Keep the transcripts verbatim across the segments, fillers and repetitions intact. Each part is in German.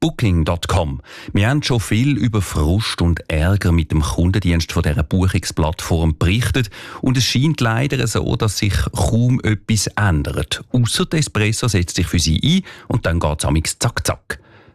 Booking Punkt com. Wir haben schon viel über Frust und Ärger mit dem Kundendienst von dieser Buchungsplattform berichtet und es scheint leider so, dass sich kaum etwas ändert. Ausser der Espresso setzt sich für sie ein und dann geht es zack zack.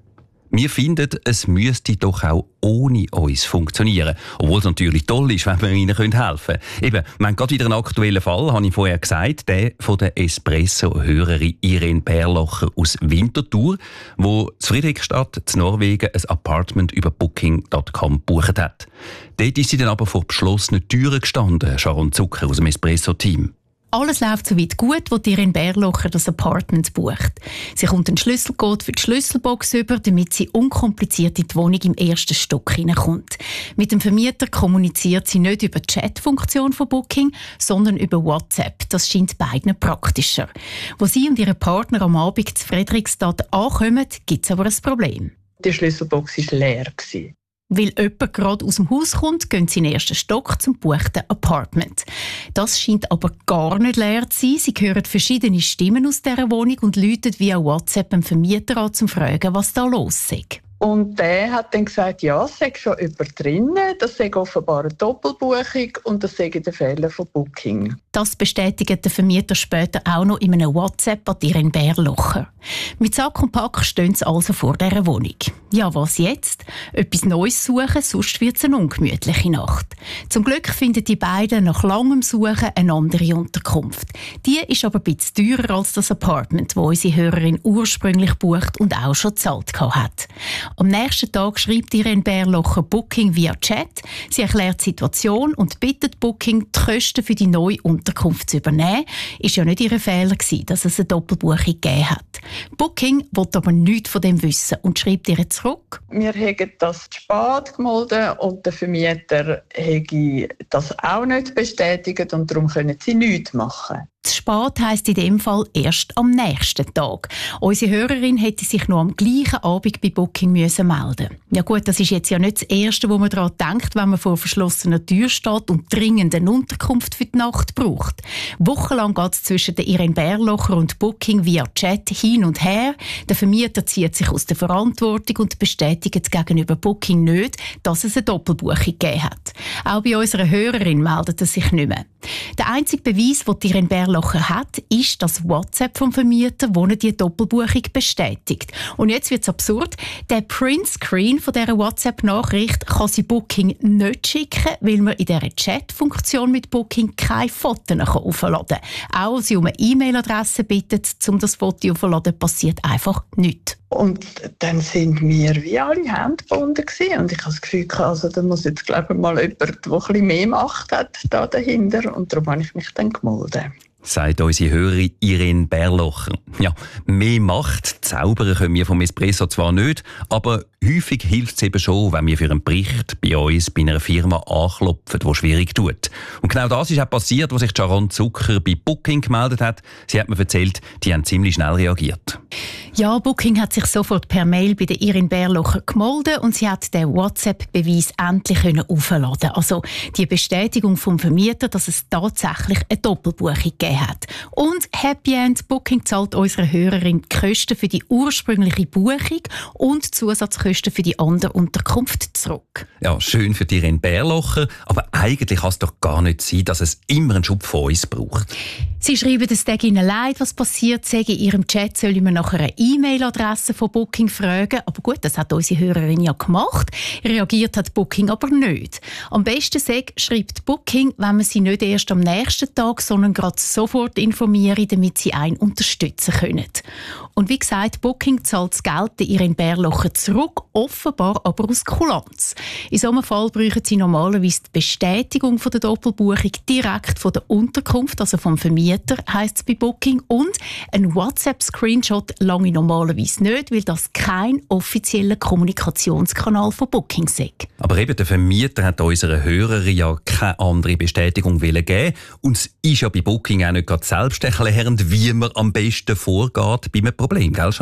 Wir finden, es müsste doch auch ohne uns funktionieren. Obwohl es natürlich toll ist, wenn wir ihnen helfen können. Eben, wir haben gerade wieder einen aktuellen Fall, habe ich vorher gesagt, der von der Espresso-Hörerin Irene Bärlocher aus Winterthur, die in Friedrichstadt, in Norwegen, ein Apartment über Booking Punkt com gebucht hat. Dort ist sie dann aber vor beschlossenen Türen gestanden, Sharon Zucker aus dem Espresso-Team. Alles läuft soweit gut, wo Irene Bärlocher das Apartment bucht. Sie kommt einen Schlüsselcode für die Schlüsselbox über, damit sie unkompliziert in die Wohnung im ersten Stock hineinkommt. Mit dem Vermieter kommuniziert sie nicht über die Chat-Funktion von Booking, sondern über WhatsApp. Das scheint beiden praktischer. Wo sie und ihre Partner am Abend zu Friedrichstadt ankommen, gibt es aber ein Problem. Die Schlüsselbox war leer. Weil jemand gerade aus dem Haus kommt, gehen sie in den ersten Stock zum gebuchten Apartment. Das scheint aber gar nicht leer zu sein. Sie hören verschiedene Stimmen aus dieser Wohnung und rufen via WhatsApp dem Vermieter an, um zu fragen, was da los ist. Und der hat dann gesagt, ja, es sei schon über drinnen, das sei offenbar eine Doppelbuchung und das sei der Fehler von Booking. Das bestätigt der Vermieter später auch noch in einem WhatsApp an Irene Bärlocher. Mit Sack und Pack stehen sie also vor dieser Wohnung. Ja, was jetzt? Etwas Neues suchen, sonst wird es eine ungemütliche Nacht. Zum Glück finden die beiden nach langem Suchen eine andere Unterkunft. Die ist aber ein bisschen teurer als das Apartment, das unsere Hörerin ursprünglich bucht und auch schon gezahlt hat. Am nächsten Tag schreibt Irene Bärlocher Booking via Chat. Sie erklärt die Situation und bittet Booking, die Kosten für die neue Unterkunft zu übernehmen. Ist ja nicht ihr Fehler gewesen, dass es eine Doppelbuchung gegeben hat. Booking will aber nichts von dem wissen und schreibt ihr zurück. Wir haben das zu spät gemeldet und der Vermieter hat das auch nicht bestätigt und darum können sie nichts machen. Zu spät heisst in dem Fall erst am nächsten Tag. Unsere Hörerin hätte sich noch am gleichen Abend bei Booking müssen melden. Ja gut, das ist jetzt ja nicht das Erste, wo man daran denkt, wenn man vor verschlossener Tür steht und dringend eine Unterkunft für die Nacht braucht. Wochenlang geht es zwischen der Irene Bärlocher und Booking via Chat hin und her. Der Vermieter zieht sich aus der Verantwortung und bestätigt gegenüber Booking nicht, dass es eine Doppelbuchung gegeben hat. Auch bei unserer Hörerin meldet er sich nicht mehr. Der einzige Beweis, den Irene Bärlocher hat, ist das WhatsApp vom Vermieter, wo er die Doppelbuchung bestätigt. Und jetzt wird es absurd. Der Printscreen von dieser WhatsApp-Nachricht kann sie Booking nicht schicken, weil man in dieser Chat-Funktion mit Booking keine Fotos aufladen kann. Auch als sie um eine E-Mail-Adresse bittet, um das Foto aufzuladen, passiert einfach nichts. Und dann sind wir wie alle Hände gebunden gewesen. Und ich habe das Gefühl, also, da muss jetzt glaube ich, mal jemand, der ein bisschen mehr Macht hat, da dahinter. Und darum habe ich mich dann gemeldet. Sagt unsere Hörerin Irene Bärlocher. Ja, mehr Macht zaubern können wir vom Espresso zwar nicht, aber häufig hilft es eben schon, wenn wir für einen Bericht bei uns bei einer Firma anklopfen, die schwierig tut. Und genau das ist auch passiert, was sich Sharon Zucker bei Booking gemeldet hat. Sie hat mir erzählt, die haben ziemlich schnell reagiert. Ja, Booking hat sich sofort per Mail bei der Irene Bärlocher gemeldet und sie hat den WhatsApp-Beweis endlich aufladen. Also die Bestätigung vom Vermieter, dass es tatsächlich eine Doppelbuchung gegeben hat. Und Happy End, Booking zahlt unserer Hörerin die Kosten für die ursprüngliche Buchung und Zusatzkosten für die andere Unterkunft zurück. Ja, schön für die Irene Bärlocher, aber eigentlich kann es doch gar nicht sein, dass es immer einen Schub von uns braucht. Sie schreiben, es tut ihnen leid, was passiert sei. In ihrem Chat soll man nach einer E-Mail-Adresse von Booking fragen. Aber gut, das hat unsere Hörerin ja gemacht. Reagiert hat Booking aber nicht. Am besten sei, schreibt Booking, wenn man sie nicht erst am nächsten Tag, sondern gerade sofort informieren, damit sie einen unterstützen können. Und wie gesagt, Booking zahlt das Geld der Irene Bärlocher zurück, offenbar aber aus Kulanz. In so einem Fall brauchen sie normalerweise die Bestätigung von der Doppelbuchung direkt von der Unterkunft, also vom Vermieter, heisst es bei Booking. Und ein WhatsApp-Screenshot lange normalerweise nicht, weil das kein offizieller Kommunikationskanal von Booking ist. Aber eben der Vermieter hat unserer Hörerin ja keine andere Bestätigung geben. Und es ist ja bei Booking auch nicht gerade selbst erklärend, wie man am besten vorgeht bei einem Problem, gell, Sharon?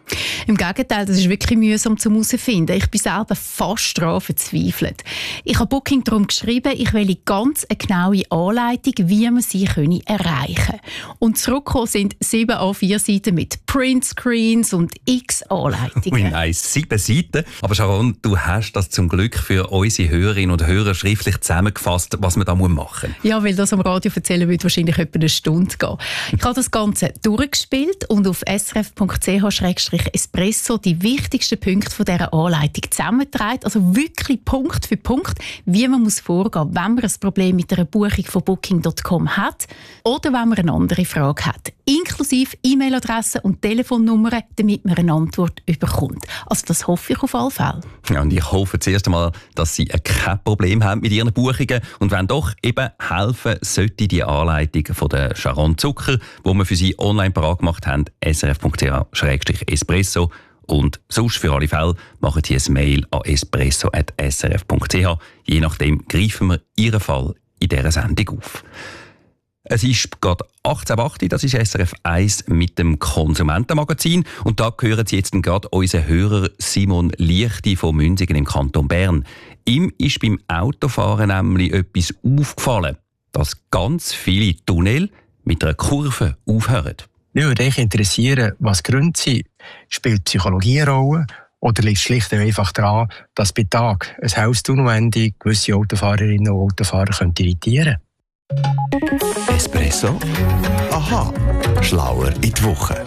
Im Gegenteil, das ist wirklich mühsam zu herausfinden. Ich bin selber fast daran verzweifelt. Ich habe Booking darum geschrieben, ich will ganz eine genaue Anleitung, wie man sie erreichen können. Und zurückgekommen sind sieben A vier Seiten mit Printscreens und x Anleitungen. Ui, nein, sieben Seiten. Aber Sharon, du hast das zum Glück für unsere Hörerinnen und Hörer schriftlich zusammengefasst, was man da machen muss. Ja, weil das am Radio erzählen wird wahrscheinlich etwa eine Stunde gehen. Ich habe das Ganze durchgespielt und auf s r f punkt c h slash espresso die wichtigsten Punkte von dieser Anleitung zusammengetragen. Also wirklich Punkt für Punkt, wie man muss vorgehen muss, wenn man ein Problem mit einer Buchung von booking punkt com hat oder wenn man eine andere Frage hat. Inklusive E-Mail-Adresse und Telefonnummern, damit man eine Antwort bekommt. Also das hoffe ich auf alle Fälle. Ja, und ich hoffe zuerst einmal, dass Sie kein Problem haben mit Ihren Buchungen. Und wenn doch, eben helfen sollte die Anleitung von der Sharon Zucker, die wir für Sie online parat gemacht haben, s r f punkt c h slash espresso. Und sonst für alle Fälle machen Sie ein Mail an espresso at s r f punkt c h. Je nachdem greifen wir Ihren Fall in dieser Sendung auf. Es ist gerade achtzehn Uhr acht, das ist S R F eins mit dem Konsumentenmagazin. Und da hören Sie jetzt gerade unseren Hörer Simon Liechti von Münsingen im Kanton Bern. Ihm ist beim Autofahren nämlich etwas aufgefallen, dass ganz viele Tunnel mit einer Kurve aufhören. Mich würde mich interessieren, was die Gründe sind. Spielt Psychologie eine Rolle? Oder liegt es schlicht und einfach daran, dass bei Tag ein Haustunnelende gewisse Autofahrerinnen und Autofahrer irritieren können? Espresso? Aha, schlauer in die Woche.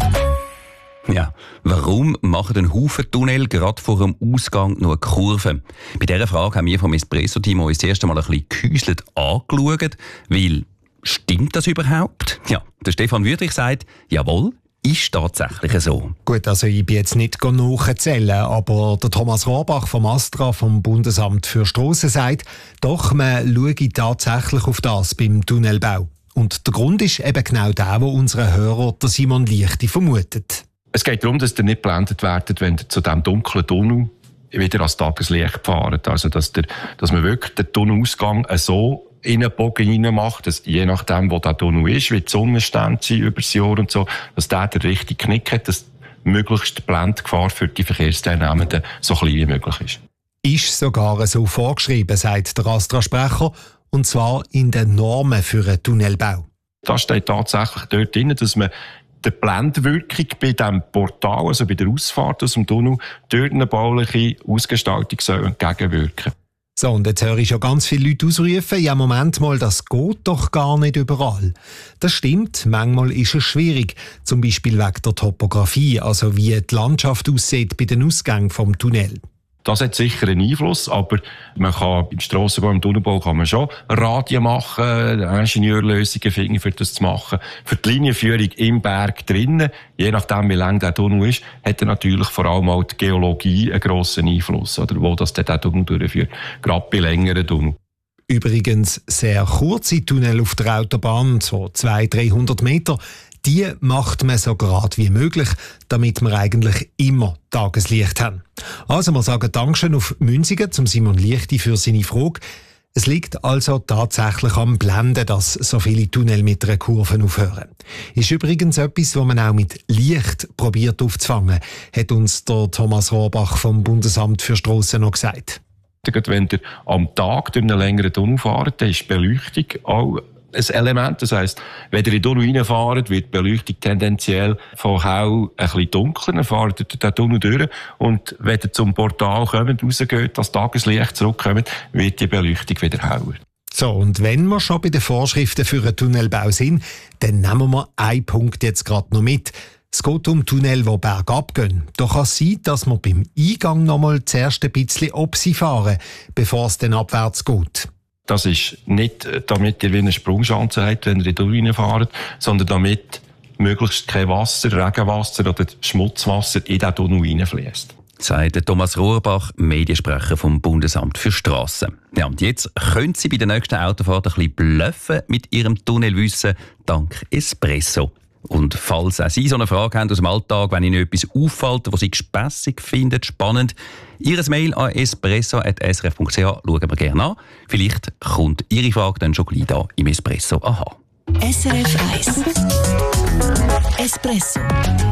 Ja, warum machen ein Haufen Tunnel gerade vor dem Ausgang noch eine Kurve? Bei dieser Frage haben wir vom Espresso-Team uns das erste Mal ein bisschen gehäuselt angeschaut, weil stimmt das überhaupt? Ja, der Stefan Wüthrich sagt, jawohl, ist tatsächlich so. Gut, also ich bin jetzt nicht nachzählen, aber der Thomas Rohrbach vom Astra, vom Bundesamt für Strassen, sagt, doch, man schaue tatsächlich auf das beim Tunnelbau. Und der Grund ist eben genau der, wo unsere Hörer, der Simon Liechti, vermutet. Es geht darum, dass ihr nicht geblendet werdet, wenn ihr zu diesem dunklen Tunnel wieder ans Tageslicht fahrt. Also, dass, der, dass man wirklich den Tunnelausgang so in einen Bogen hinein macht, dass je nachdem, wo der Tunnel ist, wie die Sonnenstände sind über das Jahr und so, dass der den richtigen Knick hat, dass möglichst die Blendgefahr für die Verkehrsteilnehmenden so klein wie möglich ist. Ist sogar so vorgeschrieben, sagt der Astra-Sprecher, und zwar in den Normen für einen Tunnelbau. Da steht tatsächlich dort drin, dass man der Blendwirkung bei diesem Portal, also bei der Ausfahrt aus dem Tunnel, dort eine bauliche Ausgestaltung soll entgegenwirken. So, und jetzt höre ich schon ganz viele Leute ausrufen, ja, Moment mal, das geht doch gar nicht überall. Das stimmt, manchmal ist es schwierig, zum Beispiel wegen der Topografie, also wie die Landschaft aussieht bei den Ausgängen vom Tunnel. Das hat sicher einen Einfluss, aber man kann im Strassenbau, im Tunnelbau kann man schon Radien machen, Ingenieurlösungen finden, für das zu machen. Für die Linienführung im Berg drinnen, je nachdem wie lang der Tunnel ist, hat er natürlich vor allem auch die Geologie einen grossen Einfluss, oder wo das der Tunnel durchführt, gerade bei längeren Tunneln. Übrigens sehr kurze Tunnel auf der Autobahn, so zweihundert, dreihundert Meter, die macht man so gerade wie möglich, damit wir eigentlich immer Tageslicht haben. Also wir sagen Dankeschön auf Münsingen zum Simon Liechti für seine Frage. Es liegt also tatsächlich am Blenden, dass so viele Tunnel mit einer Kurve aufhören. Ist übrigens etwas, was man auch mit Licht probiert aufzufangen, hat uns der Thomas Rohrbach vom Bundesamt für Strassen noch gesagt. Wenn ihr am Tag durch einen längeren Tunnel fahrt, dann ist die Beleuchtung auch ein Element. Das heisst, wenn ihr in den Tunnel reinfahrt, wird die Beleuchtung tendenziell von hell ein bisschen dunkler. Dann fahrt ihr den Tunnel durch. Und wenn ihr zum Portal kommt, rausgeht, das Tageslicht zurückkommt, wird die Beleuchtung wieder heller. So, und wenn wir schon bei den Vorschriften für einen Tunnelbau sind, dann nehmen wir einen Punkt jetzt gerade noch mit. Es geht um Tunnel, die bergab gehen. Da kann es sein, dass wir beim Eingang noch mal zuerst ein bisschen ob sie fahren, bevor es dann abwärts geht. Das ist nicht, damit ihr wie eine Sprungschanze habt, wenn ihr in die Tunnel fahrt, sondern damit möglichst kein Wasser, Regenwasser oder Schmutzwasser in den Tunnel reinfließt. Sagt Thomas Rohrbach, Mediensprecher vom Bundesamt für Strassen. Ja, und jetzt können Sie bei der nächsten Autofahrt ein bisschen bluffen mit Ihrem Tunnelwissen dank Espresso. Und falls auch Sie so eine Frage haben aus dem Alltag, wenn Ihnen etwas auffällt, was Sie gespässig finden, spannend, Ihres Mail an espresso at s r f punkt c h schauen wir gerne an. Vielleicht kommt Ihre Frage dann schon gleich da im Espresso. Aha. S R F eins Espresso.